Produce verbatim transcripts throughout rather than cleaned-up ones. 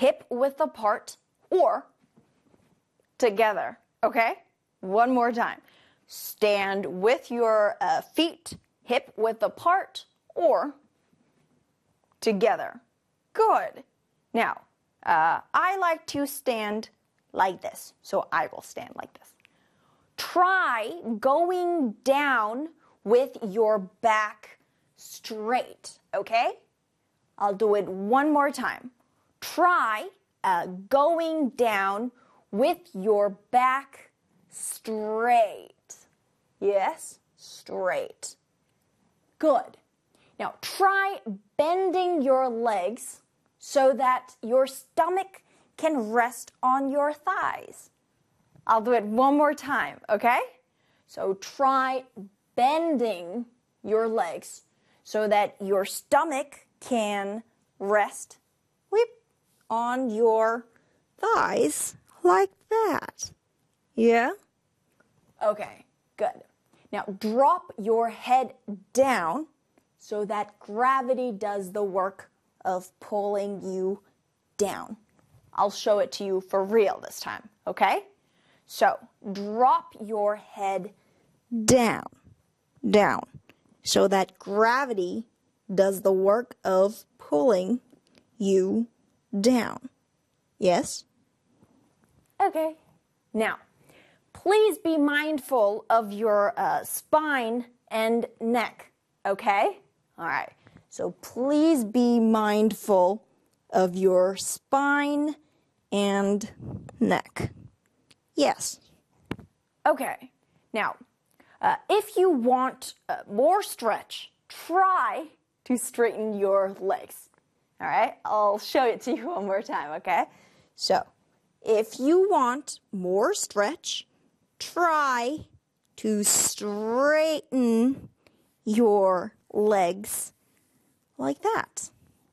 hip width apart, or together, okay? One more time. Stand with your uh, feet hip width apart, or together. Good. Now, uh, I like to stand like this, so I will stand like this. Try going down with your back straight, okay? I'll do it one more time. Try uh, going down with your back straight. Yes, straight. Good. Now try bending your legs so that your stomach can rest on your thighs. I'll do it one more time, okay? So try bending your legs so that your stomach can rest whip, on your thighs like that. Yeah? Okay, good. Now drop your head down so that gravity does the work of pulling you down. I'll show it to you for real this time, okay? So drop your head down, down, so that gravity does the work of pulling you down. Yes? Okay. Now, please be mindful of your uh, spine and neck, okay? All right. So please be mindful of your spine and neck. Yes. Okay. Now, uh, if you want uh, more stretch, try to straighten your legs. All right? I'll show it to you one more time, okay? So, if you want more stretch, try to straighten your legs like that.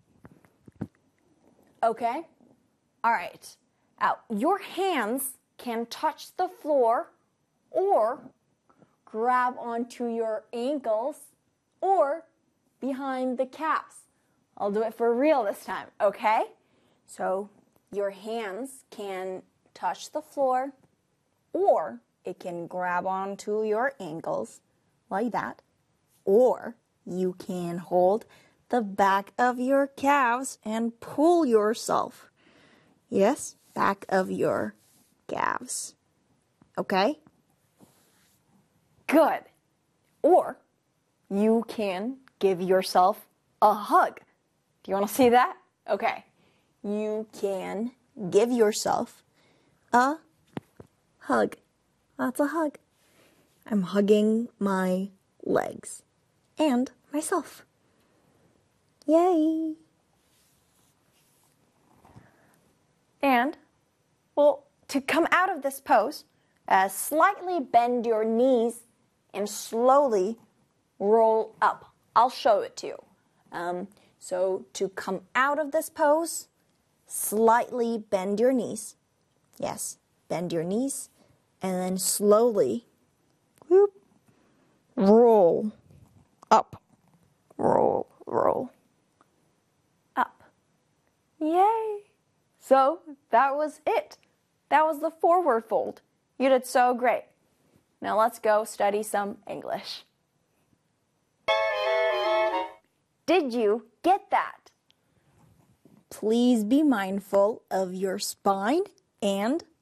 Okay? All right. Now, your hands can touch the floor or grab onto your ankles or behind the calves. I'll do it for real this time, okay? So your hands can touch the floor or it can grab onto your ankles like that, or you can hold the back of your calves and pull yourself. Yes, back of your calves. Okay? Good. Or you can give yourself a hug. Do you want to see that? Okay. You can give yourself a hug. That's a hug. I'm hugging my legs and myself. Yay! And, well, to come out of this pose, uh, slightly bend your knees and slowly roll up. I'll show it to you. Um, so to come out of this pose, slightly bend your knees. Yes, bend your knees and then slowly whoop, roll up. Roll, roll up. Yay! So that was it. That was the forward fold. You did so great. Now let's go study some English. Did you get that? Please be mindful of your spine and